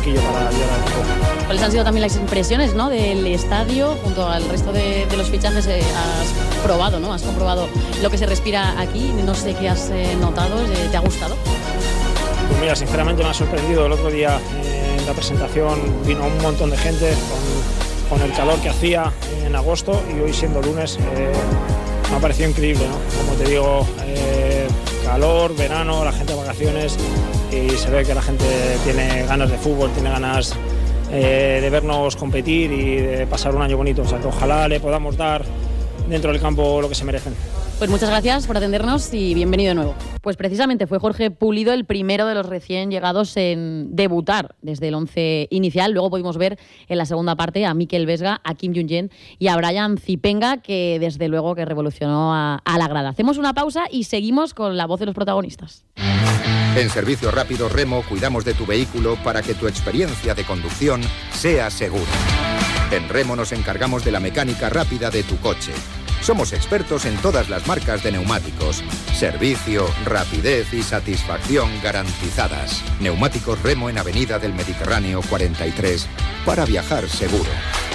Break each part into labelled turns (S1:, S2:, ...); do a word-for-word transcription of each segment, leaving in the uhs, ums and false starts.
S1: banquillo para ayudar al equipo.
S2: ¿Cuáles han sido también las impresiones, ¿no?, del estadio junto al resto de, de los fichajes? Eh, has probado, ¿no? Has comprobado lo que se respira aquí. No sé qué has eh, notado. Eh, ¿Te ha gustado?
S1: Pues mira, sinceramente me ha sorprendido. El otro día eh, en la presentación vino un montón de gente con, con el calor que hacía en agosto, y hoy siendo lunes eh, me ha parecido increíble, ¿no? Como te digo, eh, calor, verano, la gente de vacaciones, y se ve que la gente tiene ganas de fútbol, tiene ganas eh, de vernos competir y de pasar un año bonito. O sea, que ojalá le podamos dar dentro del campo lo que se merecen.
S2: Pues muchas gracias por atendernos y bienvenido de nuevo. Pues precisamente fue Jorge Pulido el primero de los recién llegados en debutar desde el once inicial. Luego pudimos ver en la segunda parte a Mikel Vesga, a Kim Jung-jen y a Brian Zipenga, que desde luego que revolucionó a, a la grada. Hacemos una pausa y seguimos con la voz de los protagonistas.
S3: En Servicio Rápido Remo cuidamos de tu vehículo para que tu experiencia de conducción sea segura. En Remo nos encargamos de la mecánica rápida de tu coche. Somos expertos en todas las marcas de neumáticos. Servicio, rapidez y satisfacción garantizadas. Neumáticos Remo en Avenida del Mediterráneo cuarenta y tres, para viajar seguro.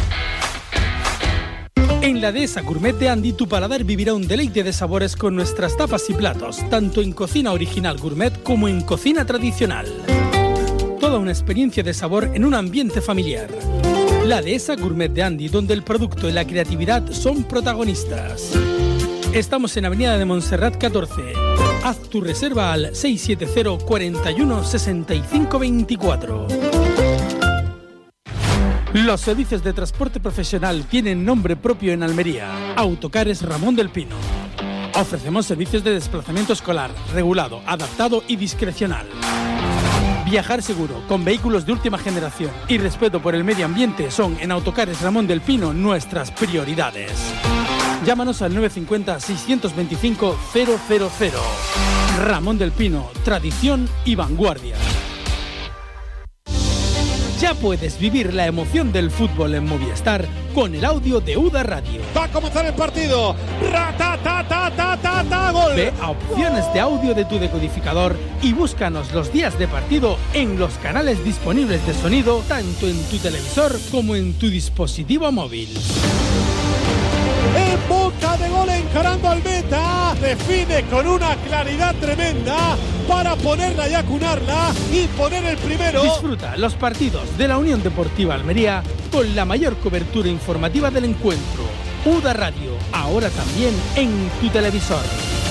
S4: En la Dehesa Gourmet de Andy, tu paladar vivirá un deleite de sabores con nuestras tapas y platos, tanto en cocina original gourmet como en cocina tradicional. Toda una experiencia de sabor en un ambiente familiar. La Dehesa Gourmet de Andy, donde el producto y la creatividad son protagonistas. Estamos en Avenida de Montserrat catorce. Haz tu reserva al seis siete cero, cuatro uno, seis cinco dos cuatro. Los servicios de transporte profesional tienen nombre propio en Almería. Autocares Ramón del Pino. Ofrecemos servicios de desplazamiento escolar, regulado, adaptado y discrecional. Viajar seguro, con vehículos de última generación y respeto por el medio ambiente son en Autocares Ramón del Pino nuestras prioridades. Llámanos al nueve cinco cero, seis dos cinco, cero cero cero. Ramón del Pino, tradición y vanguardia. Ya puedes vivir la emoción del fútbol en Movistar con el audio de U D A Radio.
S5: Va a comenzar el partido. ¡Ra-ta-ta-ta-ta-ta-ta! ¡Gol!
S4: Ve a opciones de audio de tu decodificador y búscanos los días de partido en los canales disponibles de sonido, tanto en tu televisor como en tu dispositivo móvil.
S5: En boca de gol, encarando al meta, define con una claridad tremenda para ponerla y acunarla y poner el primero.
S4: Disfruta los partidos de la Unión Deportiva Almería con la mayor cobertura informativa del encuentro. U D A Radio, ahora también en tu televisor.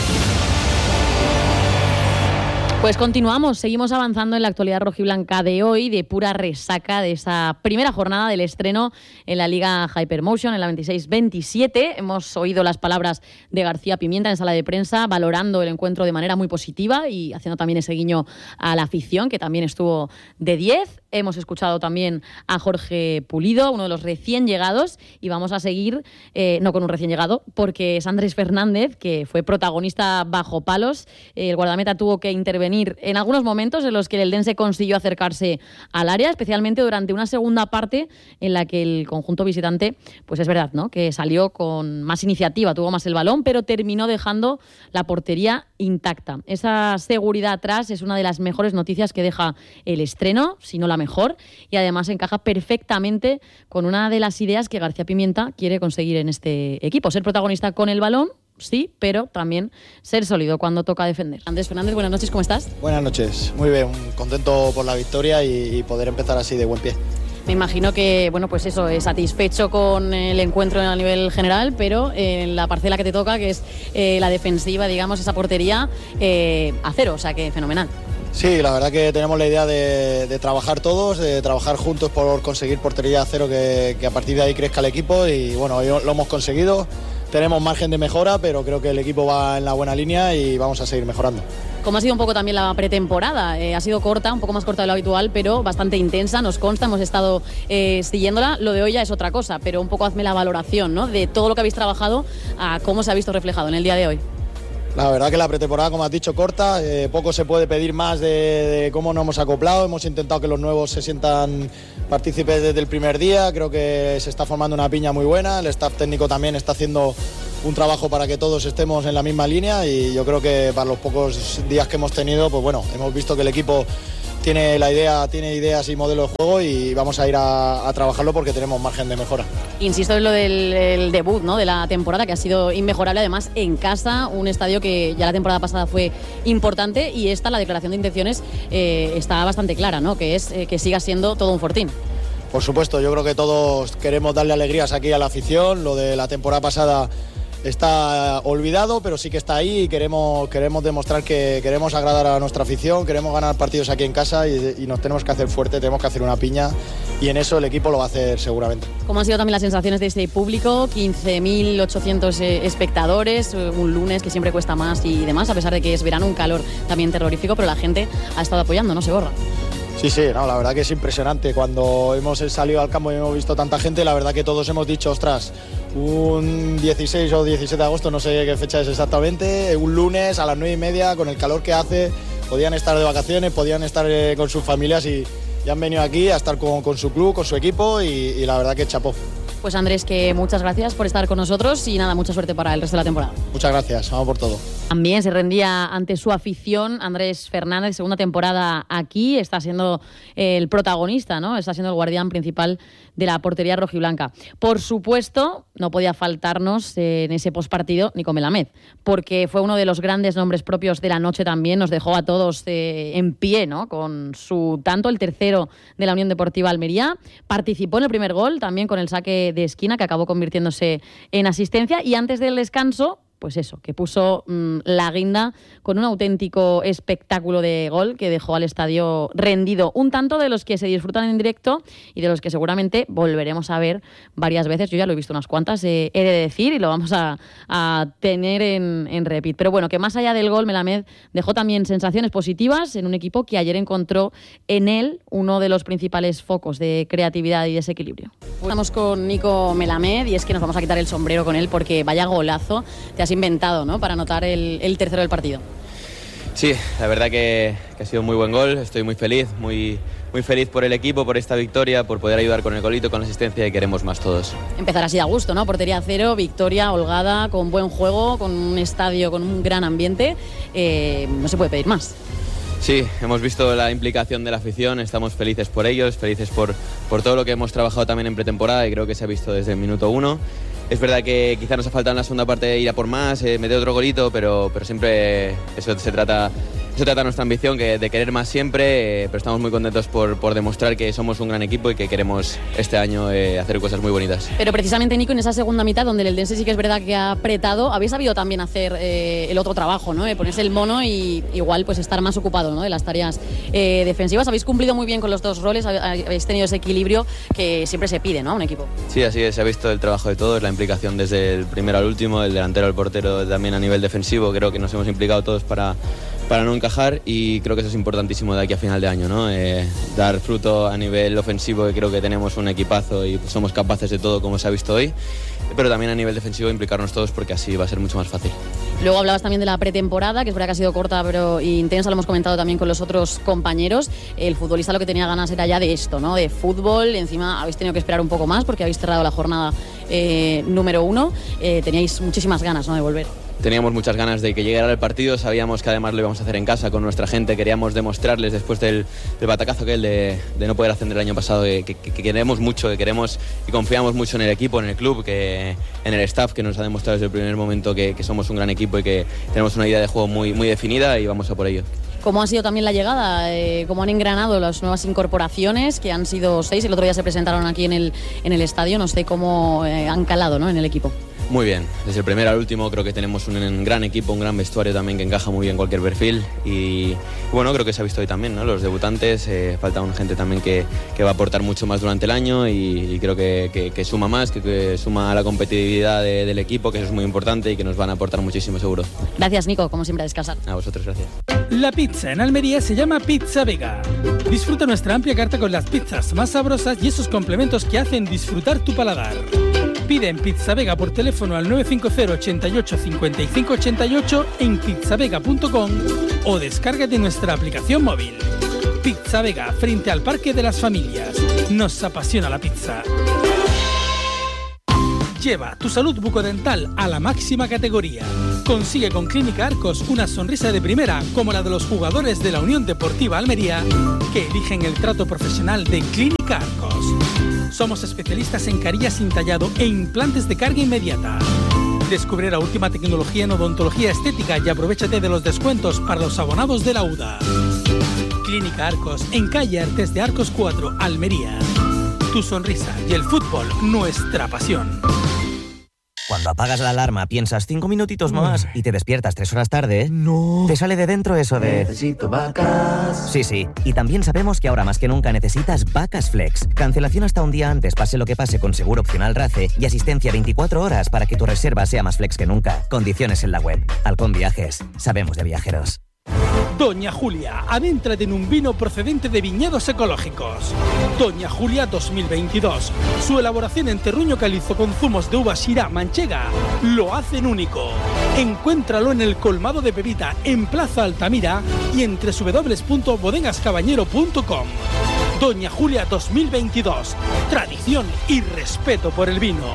S2: Pues continuamos, seguimos avanzando en la actualidad rojiblanca de hoy, de pura resaca de esa primera jornada del estreno en la Liga Hypermotion, en la veintiséis veintisiete. Hemos oído las palabras de García Pimienta en sala de prensa, valorando el encuentro de manera muy positiva y haciendo también ese guiño a la afición, que también estuvo de diez. Hemos escuchado también a Jorge Pulido, uno de los recién llegados, y vamos a seguir, eh, no con un recién llegado, porque es Andrés Fernández, que fue protagonista bajo palos. El guardameta tuvo que intervenir en algunos momentos en los que el eldense consiguió acercarse al área, especialmente durante una segunda parte en la que el conjunto visitante, pues es verdad, ¿no?, que salió con más iniciativa, tuvo más el balón, pero terminó dejando la portería intacta. Esa seguridad atrás es una de las mejores noticias que deja el estreno, si no la mejor, y además encaja perfectamente con una de las ideas que García Pimienta quiere conseguir en este equipo: ser protagonista con el balón, sí, pero también ser sólido cuando toca defender. Andrés Fernández, buenas noches, ¿cómo estás?
S6: Buenas noches, muy bien, contento por la victoria y, y poder empezar así de buen pie.
S2: Me imagino que, bueno, pues eso, es satisfecho con el encuentro a nivel general, pero en la parcela que te toca, que es eh, la defensiva, digamos, esa portería, eh, a cero, o sea que fenomenal.
S6: Sí, la verdad que tenemos la idea de, de trabajar todos, de trabajar juntos por conseguir portería a cero, que, que a partir de ahí crezca el equipo, y bueno, hoy lo hemos conseguido. Tenemos margen de mejora, pero creo que el equipo va en la buena línea y vamos a seguir mejorando.
S2: ¿Cómo ha sido un poco también la pretemporada? Eh, ha sido corta, un poco más corta de lo habitual, pero bastante intensa, nos consta, hemos estado eh, siguiéndola. Lo de hoy ya es otra cosa, pero un poco hazme la valoración, ¿no?, de todo lo que habéis trabajado, a cómo se ha visto reflejado en el día de hoy.
S6: La verdad que la pretemporada, como has dicho, corta, eh, poco se puede pedir más de, de cómo nos hemos acoplado. Hemos intentado que los nuevos se sientan partícipes desde el primer día. Creo que se está formando una piña muy buena, el staff técnico también está haciendo un trabajo para que todos estemos en la misma línea, y yo creo que para los pocos días que hemos tenido, pues bueno, hemos visto que el equipo tiene la idea, tiene ideas y modelo de juego y vamos a ir a, a trabajarlo porque tenemos margen de mejora.
S2: Insisto en lo del el debut, ¿no?, de la temporada, que ha sido inmejorable, además en casa, un estadio que ya la temporada pasada fue importante, y esta, la declaración de intenciones, eh, está bastante clara, ¿no?, que es eh, que siga siendo todo un fortín.
S6: Por supuesto, yo creo que todos queremos darle alegrías aquí a la afición. Lo de la temporada pasada está olvidado, pero sí que está ahí y queremos, queremos demostrar que queremos agradar a nuestra afición, queremos ganar partidos aquí en casa y, y nos tenemos que hacer fuerte, tenemos que hacer una piña, y en eso el equipo lo va a hacer seguramente.
S2: ¿Cómo han sido también las sensaciones de este público? quince mil ochocientos eh, espectadores, un lunes que siempre cuesta más y demás, a pesar de que es verano, un calor también terrorífico, pero la gente ha estado apoyando, no se borra.
S6: Sí, sí, no, la verdad que es impresionante. Cuando hemos salido al campo y hemos visto tanta gente, la verdad que todos hemos dicho, ostras, un dieciséis o diecisiete de agosto, no sé qué fecha es exactamente, un lunes a las nueve y media, con el calor que hace, podían estar de vacaciones, podían estar eh, con sus familias y, y han venido aquí a estar con, con su club, con su equipo y, y la verdad que chapó.
S2: Pues Andrés, que muchas gracias por estar con nosotros y nada, mucha suerte para el resto de la temporada.
S6: Muchas gracias, vamos por todo.
S2: También se rendía ante su afición Andrés Fernández, segunda temporada aquí, está siendo el protagonista, ¿no? Está siendo el guardián principal de la portería rojiblanca. Por supuesto, no podía faltarnos en ese postpartido Nico Melamed, porque fue uno de los grandes nombres propios de la noche también, nos dejó a todos eh, en pie, ¿no?, con su tanto, el tercero de la Unión Deportiva Almería, participó en el primer gol, también con el saque de esquina que acabó convirtiéndose en asistencia, y antes del descanso, pues eso, que puso mmm, la guinda con un auténtico espectáculo de gol que dejó al estadio rendido. Un tanto de los que se disfrutan en directo y de los que seguramente volveremos a ver varias veces. Yo ya lo he visto unas cuantas, eh, he de decir, y lo vamos a, a tener en, en repeat. Pero bueno, que más allá del gol, Melamed dejó también sensaciones positivas en un equipo que ayer encontró en él uno de los principales focos de creatividad y desequilibrio. Estamos con Nico Melamed y es que nos vamos a quitar el sombrero con él porque vaya golazo te has inventado, ¿no?, para anotar el, el tercero del partido.
S7: Sí, la verdad que, que ha sido un muy buen gol, estoy muy feliz, muy, muy feliz por el equipo, por esta victoria, por poder ayudar con el golito, con la asistencia, y queremos más todos.
S2: Empezar así a gusto, ¿no? Portería cero, victoria holgada, con buen juego, con un estadio, con un gran ambiente, eh, no se puede pedir más.
S7: Sí, hemos visto la implicación de la afición, estamos felices por ellos, felices por, por todo lo que hemos trabajado también en pretemporada, y creo que se ha visto desde el minuto uno. Es verdad que quizá nos ha faltado en la segunda parte ir a por más, eh, meter otro golito, pero, pero siempre eso se trata, eso trata nuestra ambición, que, de querer más siempre, eh, pero estamos muy contentos por, por demostrar que somos un gran equipo y que queremos este año eh, hacer cosas muy bonitas.
S2: Pero precisamente, Nico, en esa segunda mitad, donde el Eldense sí que es verdad que ha apretado, habéis sabido también hacer eh, el otro trabajo, ¿no?, de ponerse el mono y igual pues estar más ocupado, ¿no?, de las tareas eh, defensivas. Habéis cumplido muy bien con los dos roles, habéis tenido ese equilibrio que siempre se pide, ¿no?, a un equipo.
S7: Sí, así es, se ha visto el trabajo de todos, la implicación desde el primero al último, el delantero al portero también a nivel defensivo. Creo que nos hemos implicado todos para, para no encajar, y creo que eso es importantísimo de aquí a final de año, ¿no? Eh, dar fruto a nivel ofensivo, que creo que tenemos un equipazo y somos capaces de todo, como se ha visto hoy, pero también a nivel defensivo implicarnos todos, porque así va a ser mucho más fácil.
S2: Luego hablabas también de la pretemporada, que es verdad que ha sido corta pero intensa, lo hemos comentado también con los otros compañeros. El futbolista lo que tenía ganas era ya de esto, ¿no?, de fútbol. Encima habéis tenido que esperar un poco más porque habéis cerrado la jornada eh, número uno. Eh, teníais muchísimas ganas, ¿no?, de volver.
S7: Teníamos muchas ganas de que llegara el partido, sabíamos que además lo íbamos a hacer en casa con nuestra gente, queríamos demostrarles después del, del batacazo que el de, de no poder ascender el año pasado, que, que, que queremos mucho, que queremos y confiamos mucho en el equipo, en el club, que, en el staff, que nos ha demostrado desde el primer momento que, que somos un gran equipo y que tenemos una idea de juego muy, muy definida, y vamos a por ello.
S2: ¿Cómo ha sido también la llegada? Eh, ¿Cómo han engranado las nuevas incorporaciones, que han sido seis? El otro día se presentaron aquí en el, en el estadio, no sé cómo eh, han calado, ¿no?, en el equipo.
S7: Muy bien, desde el primero al último creo que tenemos un gran equipo, un gran vestuario también que encaja muy bien cualquier perfil, y bueno, creo que se ha visto hoy también, ¿no?, los debutantes, eh, falta una gente también que, que va a aportar mucho más durante el año, y, y creo que, que, que suma más, que, que suma a la competitividad de, del equipo, que eso es muy importante y que nos van a aportar muchísimo seguro.
S2: Gracias, Nico, como siempre, a descansar.
S7: A vosotros, gracias.
S4: La pizza en Almería se llama Pizza Vega. Disfruta nuestra amplia carta con las pizzas más sabrosas y esos complementos que hacen disfrutar tu paladar. Pide en Pizza Vega por teléfono al nueve cinco cero, ochenta y ocho, cincuenta y cinco ochenta y ocho en pizzavega punto com o descárgate nuestra aplicación móvil. Pizza Vega, frente al Parque de las Familias. Nos apasiona la pizza. Lleva tu salud bucodental a la máxima categoría. Consigue con Clínica Arcos una sonrisa de primera, como la de los jugadores de la Unión Deportiva Almería, que eligen el trato profesional de Clínica Arcos. Somos especialistas en carillas sin tallado e implantes de carga inmediata. Descubre la última tecnología en odontología estética y aprovechate de los descuentos para los abonados de la U D A. Clínica Arcos, en calle Artes de Arcos cuatro, Almería. Tu sonrisa y el fútbol, nuestra pasión.
S8: Cuando apagas la alarma piensas cinco minutitos más y te despiertas tres horas tarde,
S9: no.
S8: Te sale de dentro eso de...
S9: Necesito vacas.
S8: Sí, sí. Y también sabemos que ahora más que nunca necesitas Vacas Flex. Cancelación hasta un día antes, pase lo que pase, con seguro opcional RACE y asistencia veinticuatro horas para que tu reserva sea más flex que nunca. Condiciones en la web. Halcón Viajes. Sabemos de viajeros.
S4: Doña Julia, adéntrate en un vino procedente de viñedos ecológicos. Doña Julia dos mil veintidós. Su elaboración en terruño calizo con zumos de uva Syrah manchega lo hacen único. Encuéntralo en el colmado de Pepita, en Plaza Altamira y en doble u doble u doble u punto bodegas caballero punto com. Doña Julia dos mil veintidós. Tradición y respeto por el vino.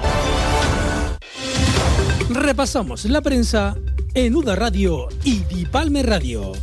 S4: Repasamos la prensa en U D A Radio y Dipalme Radio.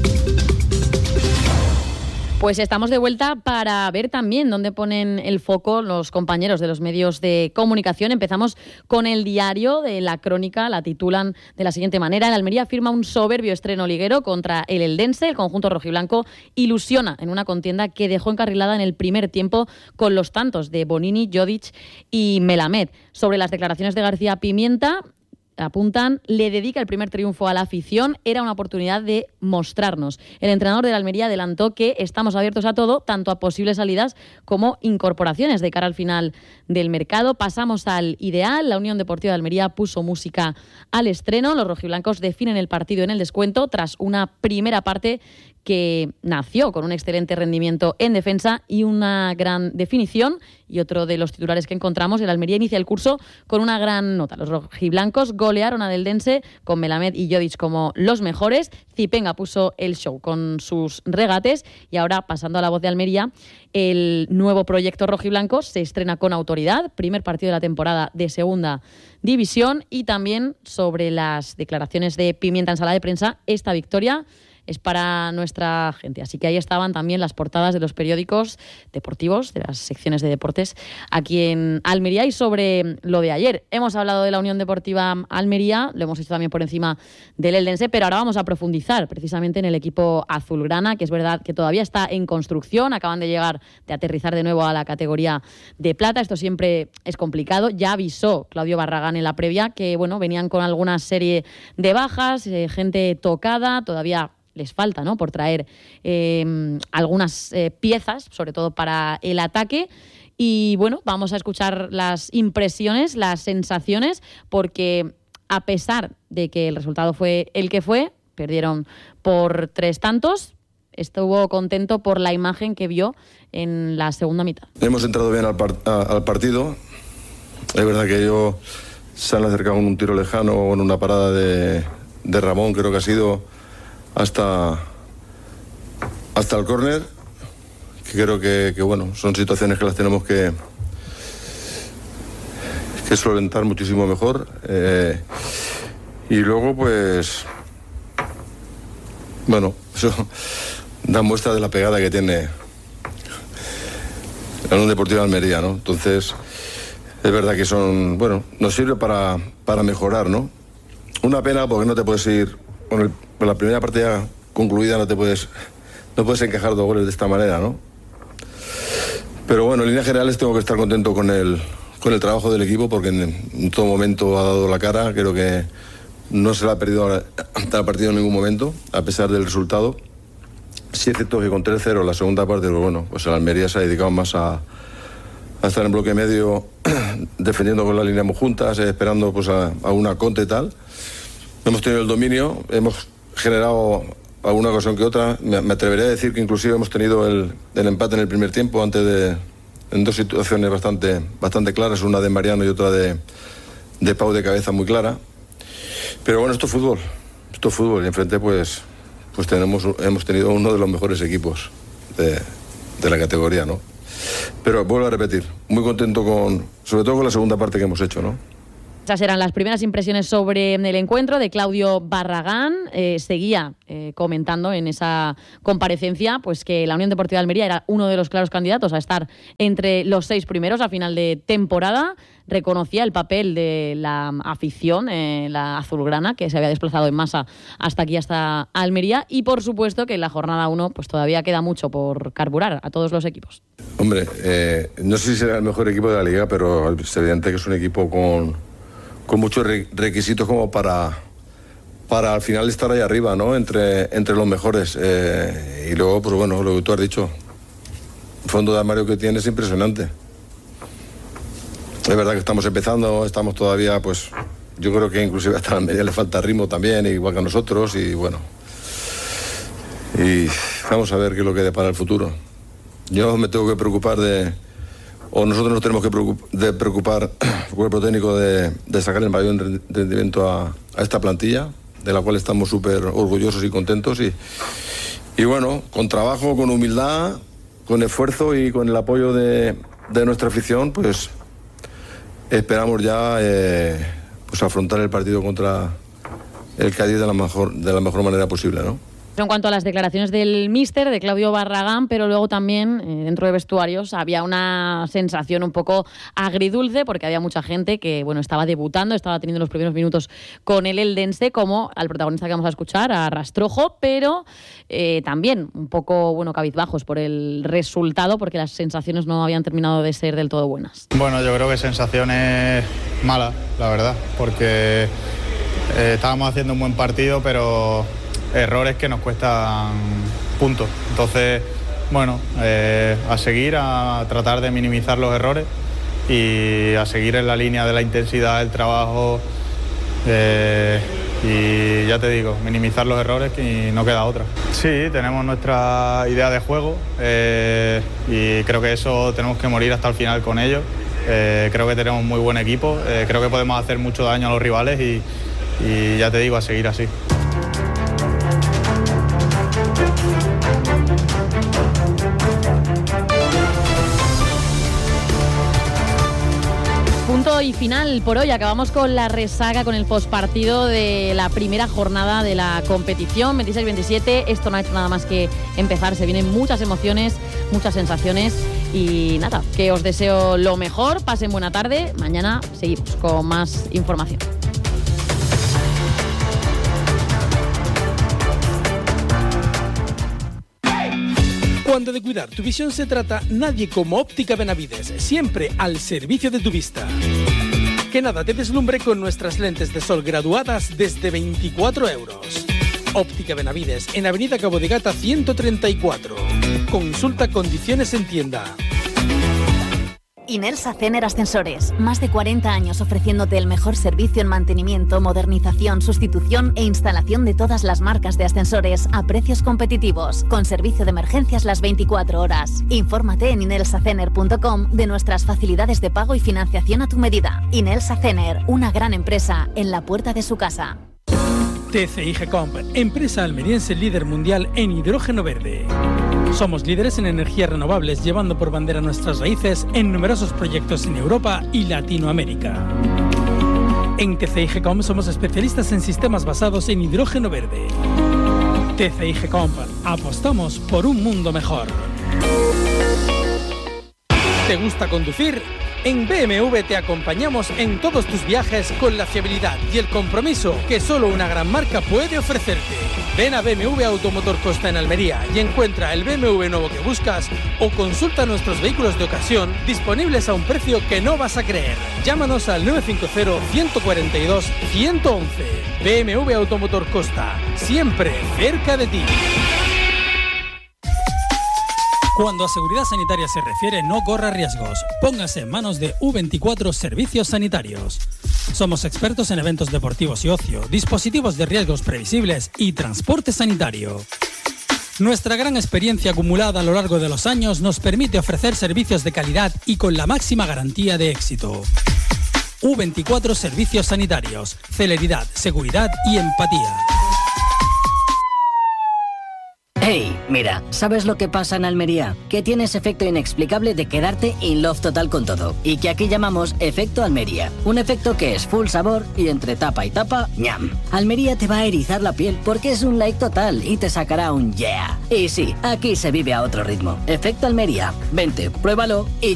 S2: Pues estamos de vuelta para ver también dónde ponen el foco los compañeros de los medios de comunicación. Empezamos con El Diario de La Crónica. La titulan de la siguiente manera: el Almería firma un soberbio estreno liguero contra el Eldense. El conjunto rojiblanco ilusiona en una contienda que dejó encarrilada en el primer tiempo con los tantos de Bonini, Jodic y Melamed. Sobre las declaraciones de García Pimienta, apuntan, le dedica el primer triunfo a la afición, era una oportunidad de mostrarnos. El entrenador de la Almería adelantó que estamos abiertos a todo, tanto a posibles salidas como incorporaciones de cara al final del mercado. Pasamos al ideal. La Unión Deportiva de Almería puso música al estreno. Los rojiblancos definen el partido en el descuento tras una primera parte que nació con un excelente rendimiento en defensa y una gran definición. Y otro de los titulares que encontramos, el Almería inicia el curso con una gran nota. Los rojiblancos golearon a Eldense con Melamed y Jodic como los mejores. Zipenga puso el show con sus regates. Y ahora, pasando a la voz de Almería, el nuevo proyecto rojiblanco se estrena con autoridad. Primer partido de la temporada de segunda división. Y también sobre las declaraciones de Pimienta en sala de prensa, esta victoria es para nuestra gente. Así que ahí estaban también las portadas de los periódicos deportivos, de las secciones de deportes aquí en Almería. Y sobre lo de ayer, hemos hablado de la Unión Deportiva Almería, lo hemos hecho también por encima del Eldense, pero ahora vamos a profundizar precisamente en el equipo azulgrana, que es verdad que todavía está en construcción, acaban de llegar, de aterrizar de nuevo a la categoría de plata. Esto siempre es complicado. Ya avisó Claudio Barragán en la previa que, bueno, venían con alguna serie de bajas, eh, gente tocada, todavía les falta, ¿no?, por traer eh, algunas eh, piezas, sobre todo para el ataque. Y bueno, vamos a escuchar las impresiones, las sensaciones, porque a pesar de que el resultado fue el que fue, perdieron por tres tantos, estuvo contento por la imagen que vio en la segunda mitad.
S10: Hemos entrado bien al, par- a, al partido. Es verdad que ellos se han acercado en un tiro lejano o en una parada de, de Ramón, creo que ha sido hasta hasta el córner, que creo que, que bueno, son situaciones que las tenemos que que solventar muchísimo mejor, eh, y luego pues bueno, eso da muestra de la pegada que tiene la Unión Deportiva de Almería, ¿no? Entonces es verdad que son, bueno, nos sirve para, para mejorar, ¿no? Una pena porque no te puedes ir con el Con la primera parte ya concluida, no te puedes no puedes encajar dos goles de esta manera, ¿no? Pero bueno, en líneas generales tengo que estar contento con el, con el trabajo del equipo, porque en, en todo momento ha dado la cara. Creo que no se la ha perdido hasta el partido en ningún momento, a pesar del resultado. Sí es cierto que con tres cero la segunda parte, pues bueno, pues el Almería se ha dedicado más a, a estar en bloque medio, defendiendo con las líneas muy juntas, eh, esperando pues a, a una contra y tal. Hemos tenido el dominio, hemos generado alguna ocasión que otra. Me, me atrevería a decir que inclusive hemos tenido el, el empate en el primer tiempo, antes de, en dos situaciones bastante, bastante claras, una de Mariano y otra de, de Pau de cabeza muy clara. Pero bueno, esto es fútbol, esto es fútbol, y enfrente pues, pues tenemos, hemos tenido uno de los mejores equipos de, de la categoría, ¿no? Pero vuelvo a repetir, muy contento con, sobre todo con la segunda parte que hemos hecho, ¿no?
S2: Esas eran las primeras impresiones sobre el encuentro de Claudio Barragán. Eh, seguía eh, comentando en esa comparecencia pues que la Unión Deportiva de Almería era uno de los claros candidatos a estar entre los seis primeros a final de temporada. Reconocía el papel de la afición, eh, la azulgrana, que se había desplazado en masa hasta aquí, hasta Almería. Y por supuesto que en la jornada uno pues todavía queda mucho por carburar a todos los equipos.
S10: Hombre, eh, no sé si será el mejor equipo de la liga, pero es evidente que es un equipo con... con muchos requisitos como para, para al final estar ahí arriba, ¿no? Entre, entre los mejores. Eh, y luego, pues bueno, lo que tú has dicho, el fondo de armario que tiene es impresionante. Es verdad que estamos empezando, estamos todavía, pues, yo creo que inclusive hasta a la media le falta ritmo también, igual que a nosotros, y bueno. Y vamos a ver qué es lo que depara el futuro. Yo me tengo que preocupar de... o nosotros nos tenemos que preocupar, de preocupar el cuerpo técnico de, de sacar el mayor rendimiento a, a esta plantilla, de la cual estamos súper orgullosos y contentos. Y, y bueno, con trabajo, con humildad, con esfuerzo y con el apoyo de, de nuestra afición, pues esperamos ya eh, pues afrontar el partido contra el Cádiz de la mejor, de la mejor manera posible, ¿no?
S2: En cuanto a las declaraciones del míster, de Claudio Barragán, pero luego también eh, dentro de vestuarios había una sensación un poco agridulce porque había mucha gente que bueno estaba debutando, estaba teniendo los primeros minutos con el Eldense, como al protagonista que vamos a escuchar, a Rastrojo, pero eh, también un poco bueno cabizbajos por el resultado porque las sensaciones no habían terminado de ser del todo buenas.
S11: Bueno, yo creo que sensaciones malas, la verdad, porque eh, estábamos haciendo un buen partido, pero... errores que nos cuestan puntos. Entonces, bueno, eh, a seguir, a tratar de minimizar los errores y a seguir en la línea de la intensidad del trabajo eh, y ya te digo, minimizar los errores y no queda otra. Sí, tenemos nuestra idea de juego eh, y creo que eso tenemos que morir hasta el final con ello. Eh, creo que tenemos muy buen equipo, eh, creo que podemos hacer mucho daño a los rivales y, y ya te digo, a seguir así.
S2: Punto y final por hoy. Acabamos con la resaca, con el postpartido de la primera jornada de la competición, veintiséis veintisiete. Esto no ha hecho nada más que empezar. Se vienen muchas emociones, muchas sensaciones y nada, que os deseo lo mejor. Pasen buena tarde. Mañana seguimos con más información.
S4: Cuando de cuidar tu visión se trata, nadie como Óptica Benavides, siempre al servicio de tu vista. Que nada te deslumbre con nuestras lentes de sol graduadas desde veinticuatro euros. Óptica Benavides, en Avenida Cabo de Gata ciento treinta y cuatro. Consulta condiciones en tienda.
S12: Inelsa Cener Ascensores. Más de cuarenta años ofreciéndote el mejor servicio en mantenimiento, modernización, sustitución e instalación de todas las marcas de ascensores a precios competitivos, con servicio de emergencias las veinticuatro horas. Infórmate en inelsa cener punto com de nuestras facilidades de pago y financiación a tu medida. Inelsa Cener, una gran empresa en la puerta de su casa.
S4: T C I G-Comp, empresa almeriense líder mundial en hidrógeno verde. Somos líderes en energías renovables, llevando por bandera nuestras raíces en numerosos proyectos en Europa y Latinoamérica. En T C I G-Comp somos especialistas en sistemas basados en hidrógeno verde. T C I G-Comp, apostamos por un mundo mejor. ¿Te gusta conducir? En B M W te acompañamos en todos tus viajes con la fiabilidad y el compromiso que solo una gran marca puede ofrecerte. Ven a B M W Automotor Costa en Almería y encuentra el B M W nuevo que buscas o consulta nuestros vehículos de ocasión disponibles a un precio que no vas a creer. Llámanos al nueve cinco cero, uno cuatro dos, uno uno uno. B M W Automotor Costa, siempre cerca de ti. Cuando a seguridad sanitaria se refiere, no corra riesgos. Póngase en manos de U veinticuatro Servicios Sanitarios. Somos expertos en eventos deportivos y ocio, dispositivos de riesgos previsibles y transporte sanitario. Nuestra gran experiencia acumulada a lo largo de los años nos permite ofrecer servicios de calidad y con la máxima garantía de éxito. U veinticuatro Servicios Sanitarios. Celeridad, seguridad y empatía.
S13: Hey, mira, ¿sabes lo que pasa en Almería? Que tienes efecto inexplicable de quedarte in love total con todo. Y que aquí llamamos efecto Almería. Un efecto que es full sabor y entre tapa y tapa, ñam. Almería te va a erizar la piel porque es un like total y te sacará un yeah. Y sí, aquí se vive a otro ritmo. Efecto Almería. Vente, pruébalo y